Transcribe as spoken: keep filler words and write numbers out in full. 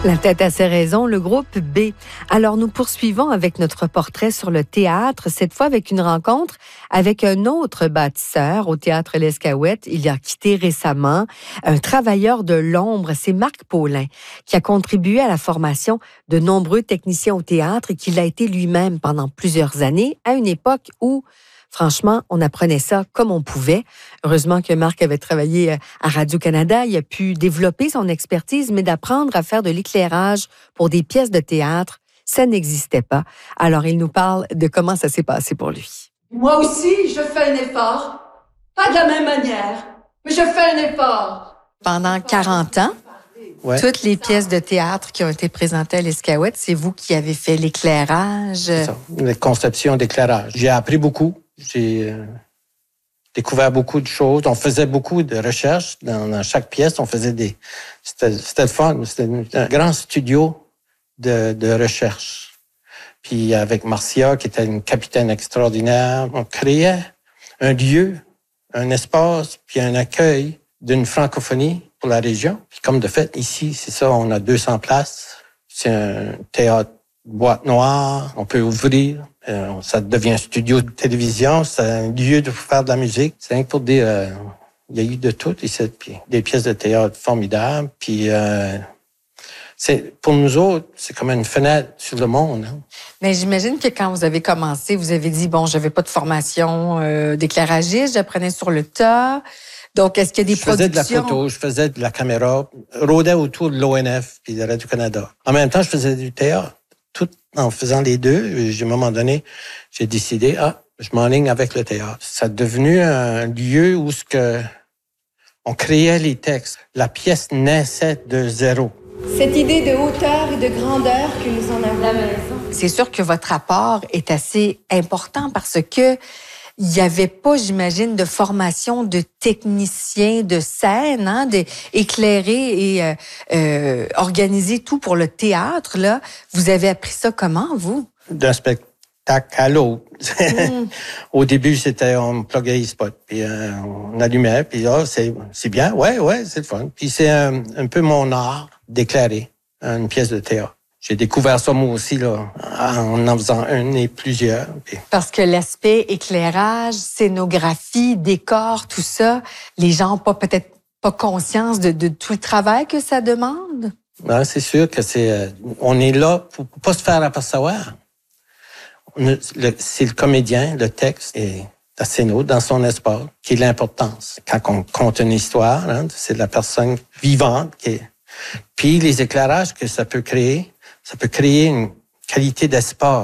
La tête a ses raisons, le groupe B. Alors, nous poursuivons avec notre portrait sur le théâtre, cette fois avec une rencontre avec un autre bâtisseur au Théâtre L'Escaouette. Il a quitté récemment. Un travailleur de l'ombre, c'est Marc Paulin, qui a contribué à la formation de nombreux techniciens au théâtre et qui l'a été lui-même pendant plusieurs années, à une époque où franchement, on apprenait ça comme on pouvait. Heureusement que Marc avait travaillé à Radio-Canada. Il a pu développer son expertise, mais d'apprendre à faire de l'éclairage pour des pièces de théâtre, ça n'existait pas. Alors, il nous parle de comment ça s'est passé pour lui. Moi aussi, je fais un effort. Pas de la même manière, mais je fais un effort. Pendant quarante ans, ouais. Toutes les pièces de théâtre qui ont été présentées à l'Escaouette, c'est vous qui avez fait l'éclairage? C'est ça, la conception d'éclairage. J'ai appris beaucoup. J'ai euh, découvert beaucoup de choses. On faisait beaucoup de recherches dans, dans chaque pièce. On faisait des... C'était, c'était le fun. C'était un grand studio de, de recherche. Puis avec Marcia, qui était une capitaine extraordinaire, on créait un lieu, un espace, puis un accueil d'une francophonie pour la région. Puis comme de fait, ici, c'est ça, on a deux cents places. C'est un théâtre boîte noire, on peut ouvrir. Euh, ça devient un studio de télévision, c'est un lieu de faire de la musique. C'est rien que pour dire, euh, il y a eu de tout ici, puis des pièces de théâtre formidables. Puis euh, c'est pour nous autres, c'est comme une fenêtre sur le monde. Hein. Mais j'imagine que quand vous avez commencé, vous avez dit bon, j'avais pas de formation euh, d'éclairagiste, j'apprenais sur le tas. Donc, est-ce qu'il y a des je productions? Je faisais de la photo, je faisais de la caméra, rôdais autour de l'O N F puis de Radio-Canada. En même temps, je faisais du théâtre. Tout en faisant les deux, à un moment donné, j'ai décidé, ah, je m'enligne avec le théâtre. Ça a devenu un lieu où ce que on créait les textes. La pièce naissait de zéro. Cette idée de hauteur et de grandeur que nous en avons à la maison. C'est sûr que votre apport est assez important parce que il n'y avait pas, j'imagine, de formation de technicien de scène, hein, d'éclairer et euh, euh, organiser tout pour le théâtre. Là, vous avez appris ça comment, vous? D'un spectacle à l'autre. Mm. Au début, c'était on pluguait les spots, puis euh, on allumait, puis là, c'est c'est bien, ouais, ouais, c'est le fun. Puis c'est un, un peu mon art d'éclairer une pièce de théâtre. J'ai découvert ça moi aussi là, en en faisant un et plusieurs. Puis... Parce que l'aspect éclairage, scénographie, décor, tout ça, les gens n'ont pas peut-être pas conscience de, de tout le travail que ça demande. Ben, c'est sûr que c'est, euh, on est là pour, pour pas se faire apercevoir. On, le, c'est le comédien, le texte et la scéno dans son espace qui est l'importance. Quand on compte une histoire, hein, c'est la personne vivante qui est. Puis les éclairages que ça peut créer. Ça peut créer une qualité d'espace.